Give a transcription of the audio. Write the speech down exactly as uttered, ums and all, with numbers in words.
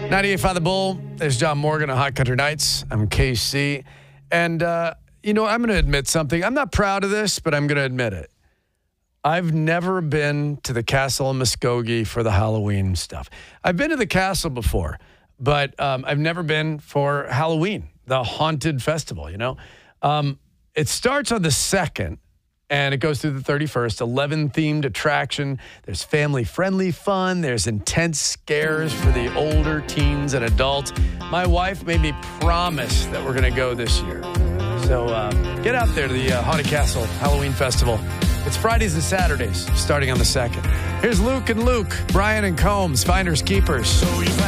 ninety-eight point five The Bull. There's John Morgan on Hot Country Nights. I'm K C. And, uh, you know, I'm going to admit something. I'm not proud of this, but I'm going to admit it. I've never been to the Castle of Muskogee for the Halloween stuff. I've been to the castle before, but um, I've never been for Halloween, the haunted festival, you know. Um, it starts on the second. And it goes through the thirty-first, eleven-themed attraction. There's family-friendly fun. There's intense scares for the older teens and adults. My wife made me promise that we're going to go this year. So uh, get out there to the uh, Haunted Castle Halloween Festival. It's Fridays and Saturdays, starting on the second. Here's Luke and Luke, Brian and Combs, Finders Keepers.